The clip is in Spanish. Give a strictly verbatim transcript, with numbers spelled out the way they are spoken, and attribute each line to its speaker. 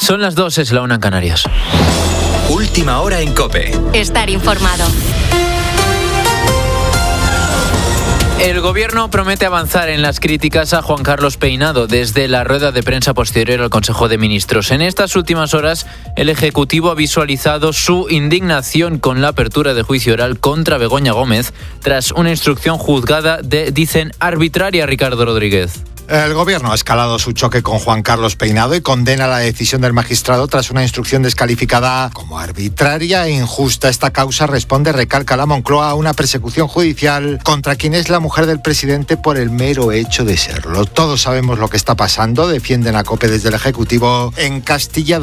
Speaker 1: Son las dos, es la una en Canarias.
Speaker 2: Última hora en COPE.
Speaker 3: Estar informado.
Speaker 1: El Gobierno promete avanzar en las críticas a Juan Carlos Peinado desde la rueda de prensa posterior al Consejo de Ministros. En estas últimas horas, el Ejecutivo ha visualizado su indignación con la apertura de juicio oral contra Begoña Gómez tras una instrucción juzgada de, dicen, arbitraria, Ricardo Rodríguez.
Speaker 4: El Gobierno ha escalado su choque con Juan Carlos Peinado y condena la decisión del magistrado tras una instrucción descalificada como arbitraria e injusta. Esta causa responde, recalca la Moncloa, a una persecución judicial contra quien es la mujer del presidente por el mero hecho de serlo. Todos sabemos lo que está pasando, defienden a COPE desde el Ejecutivo en Castilla